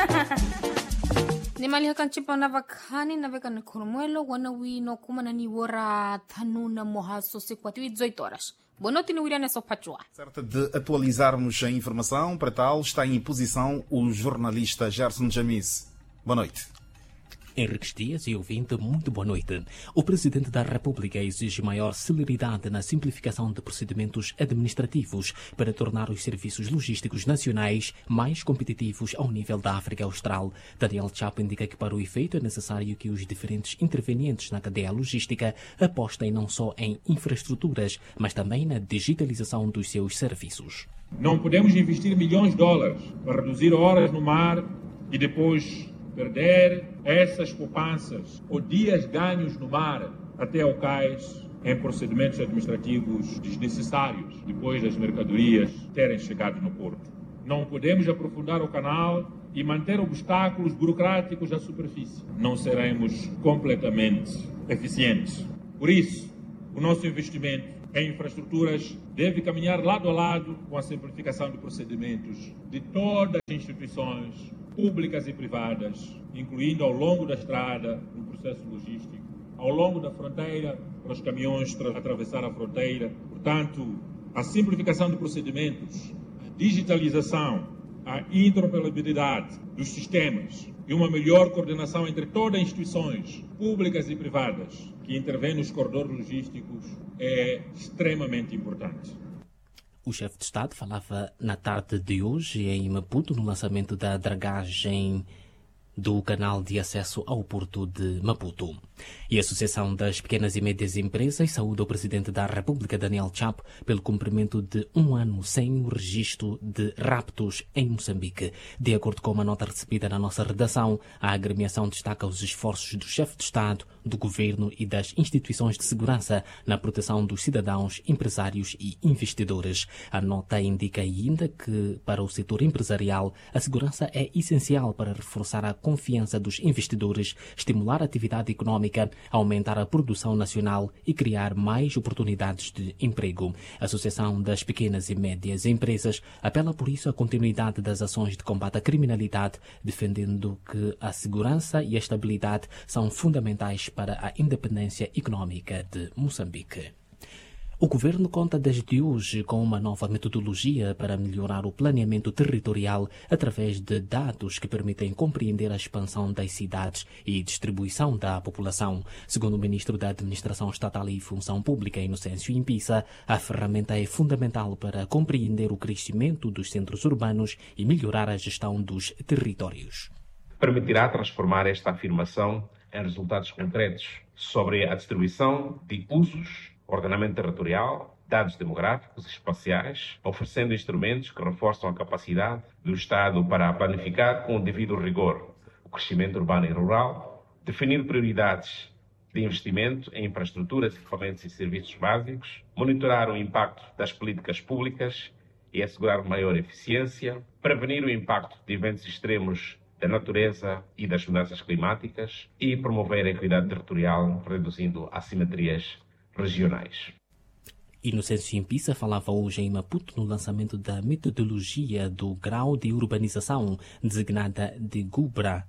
Ni malihakan chipa na vakhani na veka ni khurumuelo wana wino kuma na ni wora thanuna mohaso se 18 horas. Boa noite, no Irene Sopachua. Certo de atualizarmos a informação, para tal está em posição o jornalista Gerson Jamis. Boa noite. Henriques Dias e ouvinte, muito boa noite. O Presidente da República exige maior celeridade na simplificação de procedimentos administrativos para tornar os serviços logísticos nacionais mais competitivos ao nível da África Austral. Daniel Chapo indica que para o efeito é necessário que os diferentes intervenientes na cadeia logística apostem não só em infraestruturas, mas também na digitalização dos seus serviços. Não podemos investir milhões de dólares para reduzir horas no mar e depois perder essas poupanças ou dias ganhos no mar até ao cais em procedimentos administrativos desnecessários depois das mercadorias terem chegado no porto. Não podemos aprofundar o canal e manter obstáculos burocráticos à superfície. Não seremos completamente eficientes. Por isso, o nosso investimento em infraestruturas deve caminhar lado a lado com a simplificação de procedimentos de todas as instituições públicas e privadas, incluindo ao longo da estrada, no processo logístico, ao longo da fronteira, para os caminhões atravessar a fronteira. Portanto, a simplificação de procedimentos, a digitalização, a interoperabilidade dos sistemas e uma melhor coordenação entre todas as instituições públicas e privadas que intervêm nos corredores logísticos é extremamente importante. O chefe de Estado falava na tarde de hoje em Maputo no lançamento da dragagem do canal de acesso ao porto de Maputo. E a Associação das Pequenas e Médias Empresas saúda o Presidente da República, Daniel Chapo, pelo cumprimento de 1 ano sem o registro de raptos em Moçambique. De acordo com uma nota recebida na nossa redação, a agremiação destaca os esforços do chefe de Estado, do Governo e das instituições de segurança na proteção dos cidadãos, empresários e investidores. A nota indica ainda que, para o setor empresarial, a segurança é essencial para reforçar a confiança dos investidores, estimular a atividade económica, aumentar a produção nacional e criar mais oportunidades de emprego. A Associação das Pequenas e Médias Empresas apela por isso à continuidade das ações de combate à criminalidade, defendendo que a segurança e a estabilidade são fundamentais para a independência económica de Moçambique. O Governo conta desde hoje com uma nova metodologia para melhorar o planeamento territorial através de dados que permitem compreender a expansão das cidades e distribuição da população. Segundo o Ministro da Administração Estatal e Função Pública, Inocêncio Impissa, a ferramenta é fundamental para compreender o crescimento dos centros urbanos e melhorar a gestão dos territórios. Permitirá transformar esta afirmação em resultados concretos sobre a distribuição de usos, ordenamento territorial, dados demográficos e espaciais, oferecendo instrumentos que reforçam a capacidade do Estado para planificar com o devido rigor o crescimento urbano e rural, definir prioridades de investimento em infraestruturas, equipamentos e serviços básicos, monitorar o impacto das políticas públicas e assegurar maior eficiência, prevenir o impacto de eventos extremos da natureza e das mudanças climáticas e promover a equidade territorial, reduzindo assimetrias regionais. Inocêncio Impissa falava hoje em Maputo no lançamento da metodologia do grau de urbanização designada de GUBRA,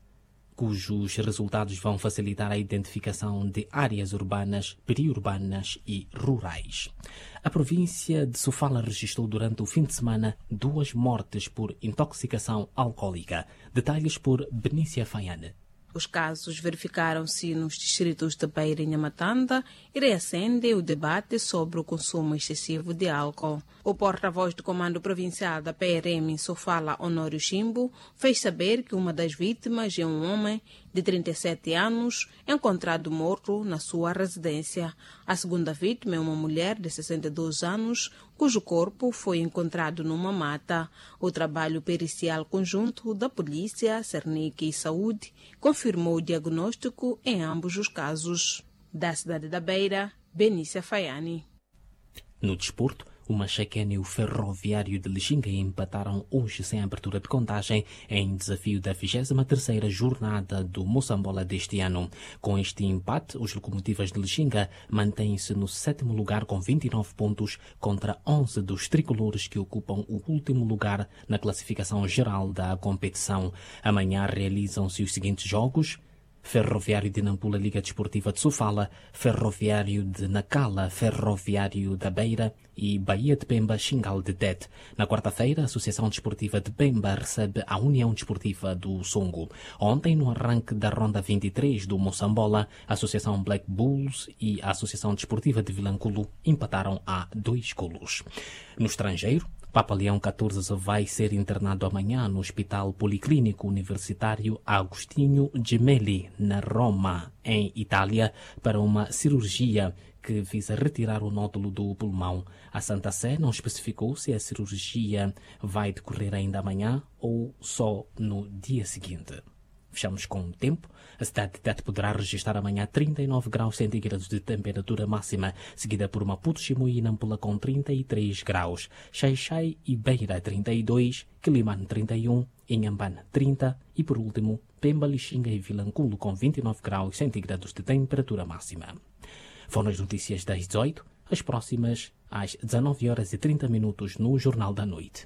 cujos resultados vão facilitar a identificação de áreas urbanas, periurbanas e rurais. A província de Sofala registrou durante o fim de semana 2 mortes por intoxicação alcoólica. Detalhes por Benícia Faiane. Os casos verificaram-se nos distritos de Beira e Nhamatanda e reacende o debate sobre o consumo excessivo de álcool. O porta-voz do Comando Provincial da PRM em Sofala, Honório Chimbo, fez saber que uma das vítimas é um homem de 37 anos, encontrado morto na sua residência. A segunda vítima é uma mulher de 62 anos, cujo corpo foi encontrado numa mata. O trabalho pericial conjunto da Polícia, Cernic e Saúde confirmou o diagnóstico em ambos os casos. Da cidade da Beira, Benícia Faiani. No desporto, O Machacane e o Ferroviário de Lixinga empataram hoje sem abertura de contagem em desafio da 23ª jornada do Moçambola deste ano. Com este empate, os locomotivas de Lixinga mantêm-se no 7º lugar com 29 pontos contra 11 dos tricolores que ocupam o último lugar na classificação geral da competição. Amanhã realizam-se os seguintes jogos: Ferroviário de Nampula, Liga Desportiva de Sofala, Ferroviário de Nacala, Ferroviário da Beira e Bahia de Pemba, Xingal de Tete. Na quarta-feira, a Associação Desportiva de Pemba recebe a União Desportiva do Songo. Ontem, no arranque da Ronda 23 do Moçambola, a Associação Black Bulls e a Associação Desportiva de Vilanculo empataram a 2 golos. No estrangeiro, Papa Leão XIV vai ser internado amanhã no Hospital Policlínico Universitário Agostinho Gemelli, na Roma, em Itália, para uma cirurgia que visa retirar o nódulo do pulmão. A Santa Sé não especificou se a cirurgia vai decorrer ainda amanhã ou só no dia seguinte. Fechamos com o tempo. A cidade de Tete poderá registrar amanhã 39 graus centígrados de temperatura máxima, seguida por Maputo, Chimoio e Nampula com 33 graus, Xai-Xai e Beira 32, Quilimane 31, Inhambane 30 e, por último, Pemba, Lixinga e Vilanculo com 29 graus centígrados de temperatura máxima. Foram as notícias das 18, as próximas às 19h30 no Jornal da Noite.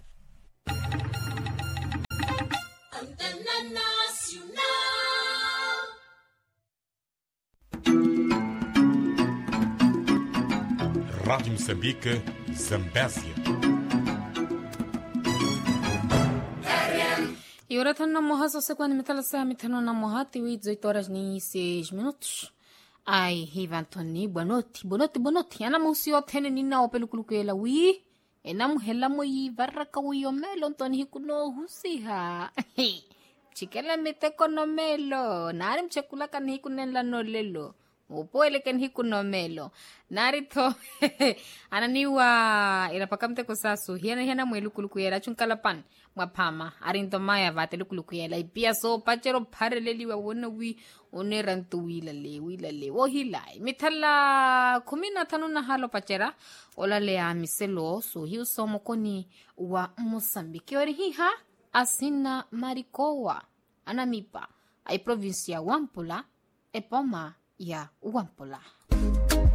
Rádio Moçambique, Zambésia. E ora tá na morra só quando me tala sa me tano na morra te 18h06. Ai, Riva Antoni, boa noite. Ana musio tene ni na opelo kulukuela wi. Enam hela mo yi varaka wi o melo Antoni hikuno husiha. Chikela mete kono melo. Narim chekula kan hikunen la no lelo. Upoele ken hikunomelo narito ananiwa ila pakamte kosasu hiana mwelu kulukuyela chunkalapan mwapama arinto maya vate lukulukuyela ipia so pachero pareleli wa wona wi onerantu wila le wohilai mithala 15 na halo pachera ola le amiselo so hiu somo koni wa Mosambiki ori hiha asina marikowa anamipa ai provincia Wampula epoma ya Wampula.